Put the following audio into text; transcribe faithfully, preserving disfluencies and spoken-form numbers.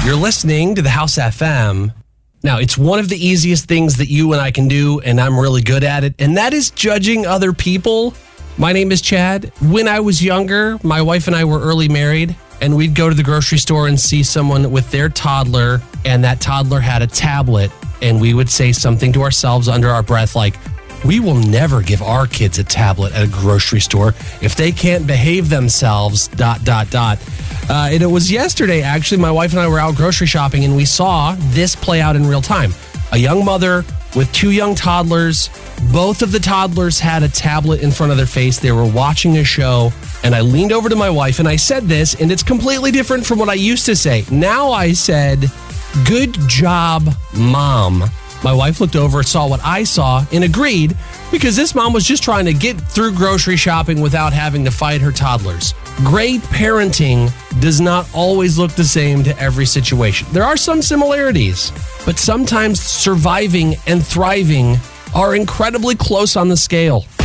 You're listening to the House F M. Now, it's one of the easiest things that you and I can do, and I'm really good at it, and that is judging other people. My name is Chad. When I was younger, my wife and I were early married, and we'd go to the grocery store and see someone with their toddler, and that toddler had a tablet, and we would say something to ourselves under our breath like, we will never give our kids a tablet at a grocery store if they can't behave themselves, dot, dot, dot. Uh, and it was yesterday, actually, my wife and I were out grocery shopping, and we saw this play out in real time. A young mother with two young toddlers. Both of the toddlers had a tablet in front of their face. They were watching a show, and I leaned over to my wife, and I said this, and it's completely different from what I used to say. Now I said, good job, Mom. My wife looked over, saw what I saw, and agreed, because this mom was just trying to get through grocery shopping without having to fight her toddlers. Great parenting does not always look the same to every situation. There are some similarities, but sometimes surviving and thriving are incredibly close on the scale.